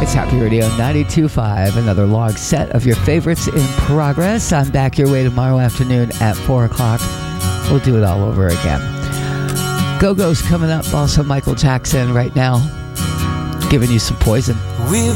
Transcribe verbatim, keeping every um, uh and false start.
It's Happy Radio ninety-two point five, another long set of your favorites in progress. I'm back your way tomorrow afternoon at four o'clock. We'll do it all over again. Go-Go's coming up, also Michael Jackson right now, giving you some Poison. We